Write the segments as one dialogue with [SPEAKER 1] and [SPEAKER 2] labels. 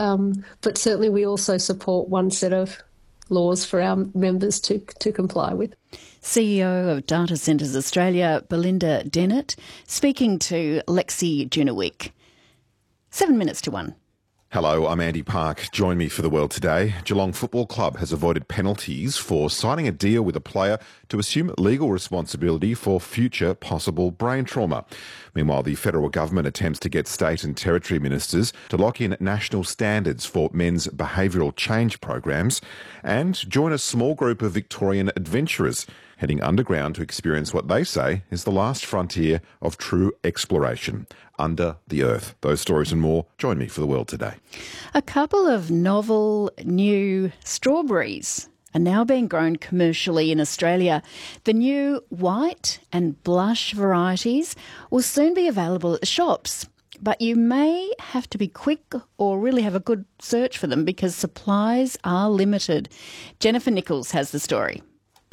[SPEAKER 1] But certainly we also support one set of laws for our members to comply with.
[SPEAKER 2] CEO of Data Centres Australia, Belinda Dennett, speaking to Lexi Junowick. 7 minutes to 1.
[SPEAKER 3] Hello, I'm Andy Park. Join me for The World Today. Geelong Football Club has avoided penalties for signing a deal with a player to assume legal responsibility for future possible brain trauma. Meanwhile, the federal government attempts to get state and territory ministers to lock in national standards for men's behavioural change programs and join a small group of Victorian adventurers heading underground to experience what they say is the last frontier of true exploration, under the earth. Those stories and more. Join me for The World Today.
[SPEAKER 2] A couple of novel new strawberries are now being grown commercially in Australia. The new white and blush varieties will soon be available at the shops, but you may have to be quick or really have a good search for them because supplies are limited. Jennifer Nichols has the story.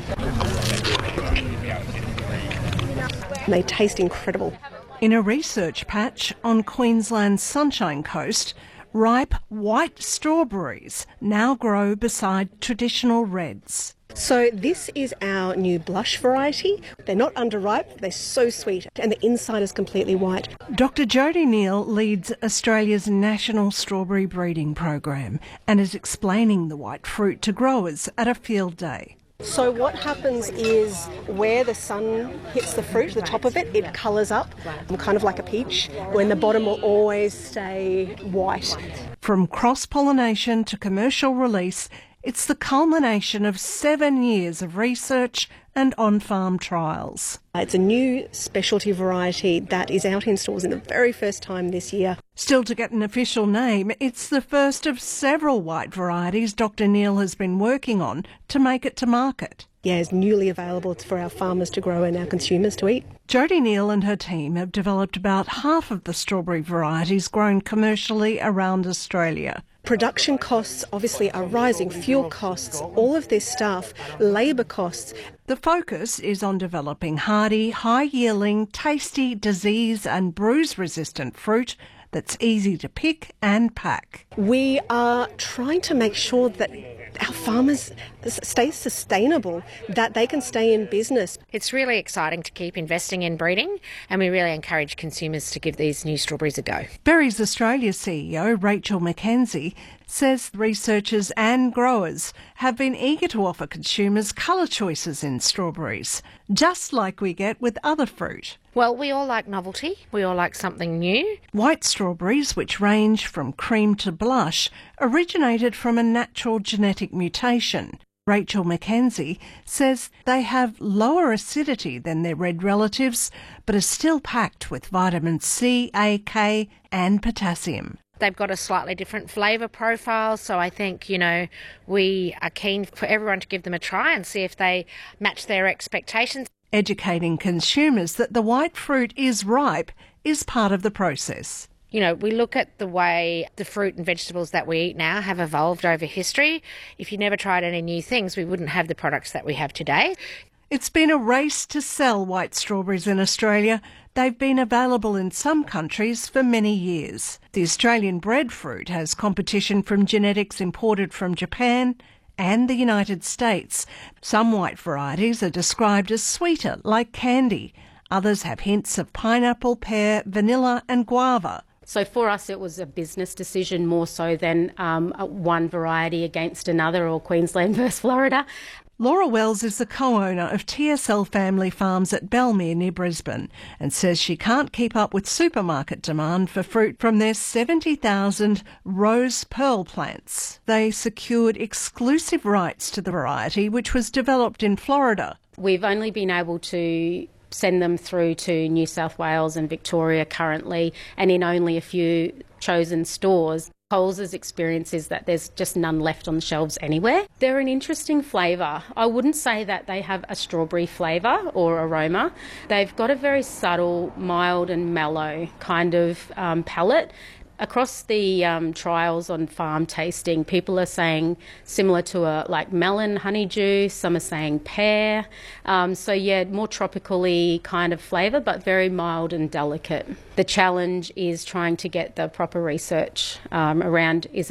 [SPEAKER 4] They taste incredible.
[SPEAKER 5] In a research patch on Queensland's Sunshine Coast, ripe white strawberries now grow beside traditional reds.
[SPEAKER 4] So this is our new blush variety. They're not underripe, they're so sweet, and the inside is completely white.
[SPEAKER 5] Dr Jodie Neal leads Australia's national strawberry breeding program and is explaining the white fruit to growers at a field day.
[SPEAKER 4] So what happens is where the sun hits the fruit, the top of it, it colours up, kind of like a peach, when the bottom will always stay white.
[SPEAKER 5] From cross-pollination to commercial release, it's the culmination of 7 years of research and on-farm trials.
[SPEAKER 4] It's a new specialty variety that is out in stores in the very first time this year.
[SPEAKER 5] Still to get an official name, it's the first of several white varieties Dr Neal has been working on to make it to market.
[SPEAKER 4] Yeah, it's newly available for our farmers to grow and our consumers to eat.
[SPEAKER 5] Jodie Neal and her team have developed about half of the strawberry varieties grown commercially around Australia.
[SPEAKER 4] Production costs obviously are rising, fuel costs, all of this stuff, labour costs.
[SPEAKER 5] The focus is on developing hardy, high-yielding, tasty, disease and bruise-resistant fruit that's easy to pick and pack.
[SPEAKER 4] We are trying to make sure that our farmers stay sustainable, that they can stay in business.
[SPEAKER 6] It's really exciting to keep investing in breeding, and we really encourage consumers to give these new strawberries a go.
[SPEAKER 5] Berries Australia CEO Rachel McKenzie says researchers and growers have been eager to offer consumers colour choices in strawberries, just like we get with other fruit.
[SPEAKER 6] Well, we all like novelty. We all like something new.
[SPEAKER 5] White strawberries, which range from cream to blush, originated from a natural genetic mutation. Rachel McKenzie says they have lower acidity than their red relatives, but are still packed with vitamin C, A, K and potassium.
[SPEAKER 6] They've got a slightly different flavour profile, so I think, we are keen for everyone to give them a try and see if they match their expectations.
[SPEAKER 5] Educating consumers that the white fruit is ripe is part of the process.
[SPEAKER 6] We look at the way the fruit and vegetables that we eat now have evolved over history. If you never tried any new things, we wouldn't have the products that we have today.
[SPEAKER 5] It's been a race to sell white strawberries in Australia. They've been available in some countries for many years. The Australian bred fruit has competition from genetics imported from Japan and the United States. Some white varieties are described as sweeter, like candy. Others have hints of pineapple, pear, vanilla and guava.
[SPEAKER 7] So for us, it was a business decision more so than one variety against another, or Queensland versus Florida.
[SPEAKER 5] Laura Wells is the co-owner of TSL Family Farms at Belmere near Brisbane and says she can't keep up with supermarket demand for fruit from their 70,000 rose pearl plants. They secured exclusive rights to the variety, which was developed in Florida.
[SPEAKER 7] We've only been able to send them through to New South Wales and Victoria currently, and in only a few chosen stores. Coles' experience is that there's just none left on the shelves anywhere. They're an interesting flavour. I wouldn't say that they have a strawberry flavour or aroma. They've got a very subtle, mild and mellow kind of palate. Across the trials on farm tasting, people are saying similar to a melon honeydew, some are saying pear. More tropically kind of flavour, but very mild and delicate. The challenge is trying to get the proper research around, is